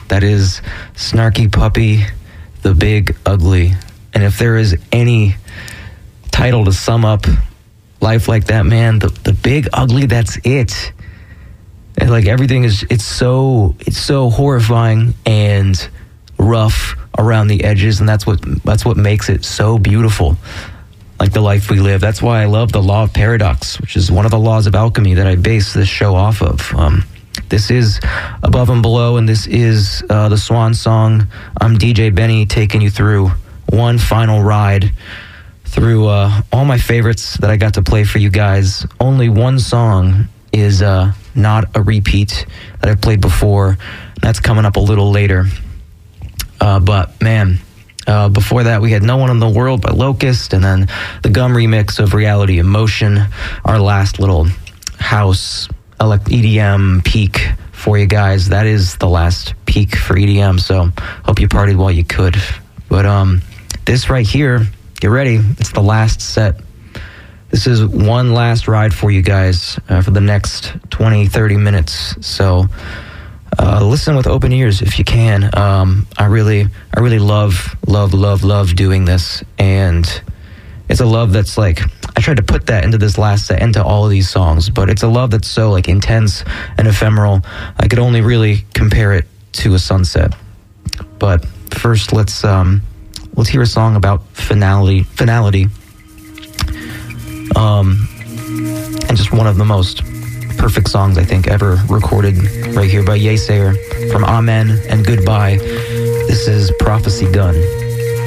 That is Snarky Puppy, The Big Ugly. And if there is any title to sum up life like that, man, the Big Ugly, that's it. And like everything is, it's so horrifying and rough around the edges, and that's what makes it so beautiful, like the life we live. That's why I love the law of paradox, which is one of the laws of alchemy that I base this show off of. This is Above and Below, and this is the Swan Song. I'm DJ Benny, taking you through one final ride through all my favorites that I got to play for you guys. Only one song is not a repeat that I've played before. That's coming up a little later. But man, before that we had No One in the World by Locust, and then the Gum remix of Reality Emotion, our last little house EDM peak for you guys. That is the last peak for EDM, so hope you partied while you could. But this right here, get ready, it's the last set. This is one last ride for you guys for the next 20-30 minutes, so listen with open ears if you can. I really love doing this, and it's a love that's like, I tried to put that into this last set, into all of these songs, but it's a love that's so like intense and ephemeral. I could only really compare it to a sunset. But first, let's hear a song about finality, and just one of the most perfect songs I think ever recorded, right here by Yeasayer, from Amen and Goodbye. This is Prophecy Done.